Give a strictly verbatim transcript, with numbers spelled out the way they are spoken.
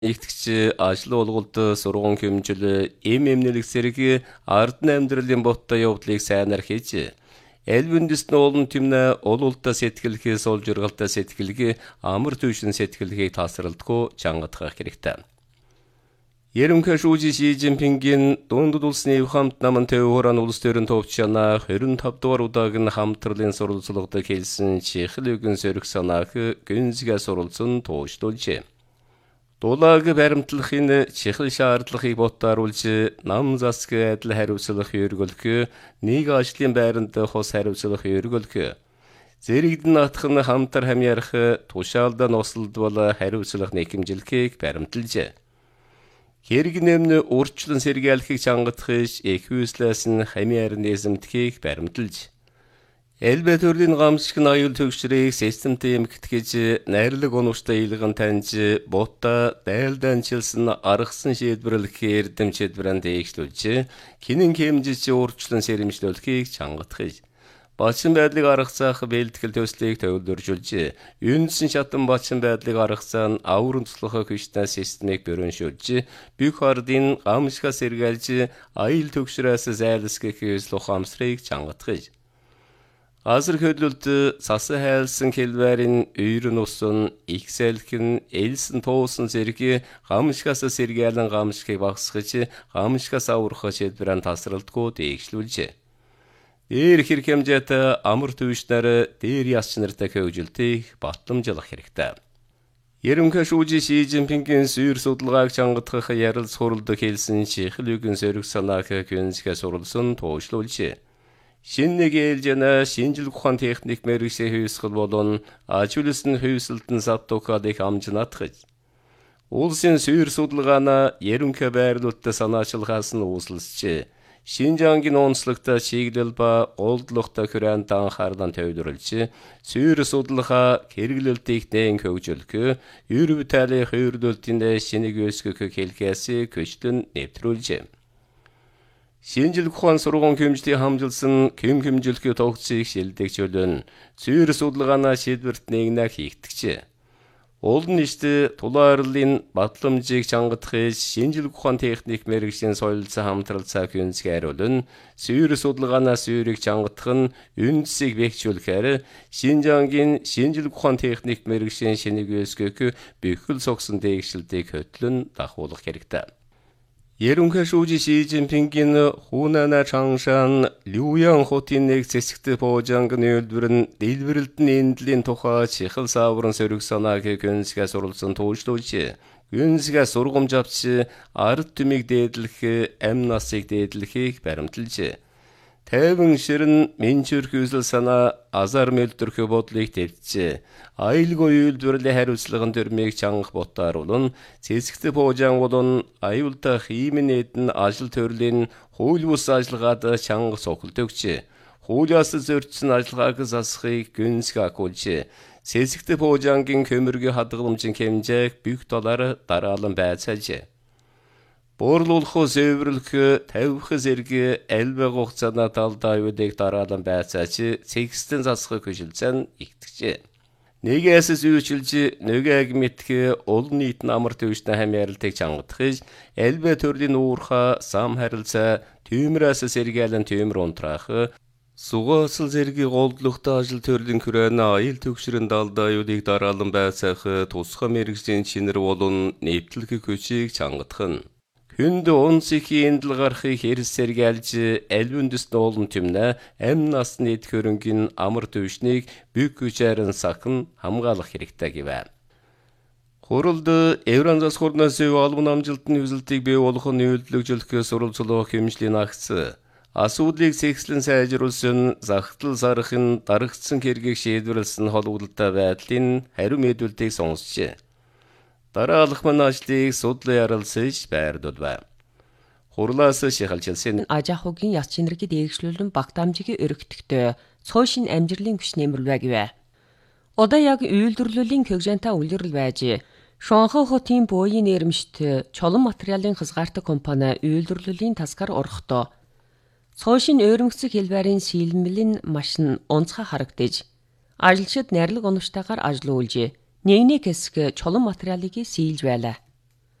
Игтгэж ажил олголт сургууль хэмжил эм эмнэлэг зэрэг ардны амьдралын боттой явдлыг сайнаар хийж элбүндэс нуулан тэмнэ олуултаа сэтгэлхээ сол жургалтаа сэтгэлгээ амар төвшин сэтгэлгээг тасралтгүй чангадах хэрэгтэй. Ерөнхий шүүжи Ши Цзиньпингийн дундад улсны хамт намын төвөөрөн улс төрийн товчана хорин тав дугаар удаагийн хамтралын сурвалжлагад хэлсэн чихлэгэн сөрөг санааг гүнзгээ сурвалжсан тууштуулжээ. Дулааг баримтлахын чихэл шаардлагыг ботааруулж нам засаг адил хариуцлах эргэлхөө нэг ажлын байранд хос хариуцлах эргэлхөө зэрэгдэн атхан хамтар хамьярах тушаалда нослдвол хариуцлах нэхэмжилхийг баримталжээ. Хэрэг нэмнэ урчлан сэргийлэхийг чангадахж эхвэслээс нь хамьяар нэзэмтхийг баримталж элбэ төрлийн гамшиг аюул төгсрийг системтэй эмгэтгэж найрлаг онууштай илгэн таньж бота дайлданчилсан аргасан шийдвэрлэхээр эрдэм шийдвэрэн дээгшлүүлж кинэн хэмжиж урчлан сэрэмжлүүлэхийг чангадахж бачин байдлыг аргацаах бэлтгэл төслийг төвлөржүүлж үндсэн шатан бачин байдлыг аргацаан аврын туслах хүчтэй системийг бүрэншүүлж бүх ардын гамшигаас сэргийлж аюул төгсрөөс зайлсгэх ёслох хамсрыг чангадахж Азар хөдлөлт сасы хайлсан хэлбэрийн үйрэн усан ихсэлхэн элсэн туусан зэрэг гамшигаас сэргийлэн гамшигыг багасгаж гамшигаас аврах шийдвэрэн тасралтгүй дээгшлүүлжээ. Дээр хэрэг хэмжээтэй амар төвчнөр дээр ясч нартай хөвжөлтийг батламжлах хэрэгтэй. Ерөнхий шүүжи Ши Цзиньпингийн сүйр судалгааг чангадах ярил суралд хэлсэн чихлэгэн сөрөг санааг гүнзгээ суралсан туушлуулжээ. Шинэ нэг ээлжэнэ шинжлэх ухаан техник мэргэшээ хүйсгэл болон ажуулсан хүйсэлтэн савтуухадыг амжинатгаж улсын сүйр судалгаана ерөнхий байрлуулалтад санаачилгаас нь үүсэлсчээ. Шинжангийн онцлогтой чиглэл ба голдлогтой хүрээнд анхаарлан төвлөрүүлж сүйр судалгаа хэрэглэлтийг нэн хөгжүүлэх, ер бүтээлийн хувирлуултын шинийг өсгөх хэлхээс көчлөн нэвтрүүлжээ. Шинжлэх ухаан сургууль хэмжлийг хамжилсан хэм хэмжлэхүй тогтцыг шилдэгчүүлэн сүйр судалгаанаа шийдвэрт нэгнэ хийгдэжээ. Олон нийтэд тулаарлын батламжийг чангадахыг шинжлэх ухаан техник мэргэжлийн соёлцоо хамтралцаа гүнзгий хариулан сүйр судалгаанаа сүйрийг чангадах нь үндсийг бэхжүүлэхээр Шинжангийн шинжлэх ухаан техник мэргэжлийн шинийг өсгөх бүхэл согсон дээгшилтийг хөтлөн дахуулах хэрэгтэй. Ерөнхий шүүжи Ши Цзиньпингийн Хунана Чангшан Люян хотын нэг зэсэгт боожанг нөлдвөрн дэлбэрэлтэн эндлийн тухай чихэл саврын сөрөг санааг гүнзгээ суралцсан туушлуулж гүнзгээ сургамж авч ард түмийг дээдлэх, амь насыг дээдлэхийг баримталжээ. Тайван ширэн менчүрх үзэл санаа азар мөлдөрх бодлыг тэлжээ. Аюулгүй үйлдвэрлэлийн хариуцлагын төрмийг чангах ботааруулан цэцэгт боожаан болон аюултай хиймэн эдэн ажил төрлийн хууль бус ажиллагаад чангах цохилт өгчээ. Хуулиас зөрчсөн ажиллагааг засахыг гүнзгий агуулжээ. Цэцэгт боожаангийн хөмөргийн хадгаламжийн хэмжээг бүх талаар дараалан байцаажээ. Буурлуулах, зэвэрлэх, тавих зэрэг элбэ хугацааны талдаа аюулыг дараалан байцааж цэгцтэн засахыг хүшилзэн игтгэжээ. Нэгээс зүйчилж нэгээг мэдх олон нийтийн амар төвчний хамьяарлтыг чангадахж элбэ төрлийн уурхаа сам харилцаа түймрээс сэргийлэн түймэр унтраах сугаасл зэргийн голдлогтой ажил төрлийн хүрээний аюул төгсрийн талдаа аюулыг дараалан байцаах тусгай мэргэжлийн чинэр болон нэвтлэх хүчийг чангадах нь хүнд унсхийн эндэл гарахыг хэрс сэргийлж элбүндэс нуулан тэмнэ амь насны эд хөрөнгийн амар төвшнийг бүх хүчээрэн сахан хамгаалах хэрэгтэй гэвэ. Хуралд Евразиас хурнаас албан амжилтны хүсэлтийг бий болгох нөлөөлжүүлэх сурвалжлах хэмжлийн агц асуудлыг цэгцлэн сайжруулсан загтал сарахын дарагдсан хэргийг шийдвэрлсэн холбогдолтой байдлын хариу мэдүүлэлтийг сонсжээ. Дараалах мань ажлыг судлан ярилцаж байрлуулв. Хурлаас шихалжилсан ажахугийн яс чинэргийг дээгшлүүлэн багтаамжийг өргөтгтөө цоошин амжилтын хүч нэмэрлвэ гэвэ. Одоо яг үйлдвэрлэлийн хөгжөнтэй үлрэл байж Шонхо хотын бөөгийн нэрмжт чолон материалын хязгаартай компани үйлдвэрлэлийн тасгаар орохтой. Цоошин өөрмөгцөг хэлбэрийн сэлмэлэн машин онцгой харагдаж ажилчид найрлаг оновчтойгоор ажиллуулж Нэгний хэсэг чулуун материалыг сийлж байлаа.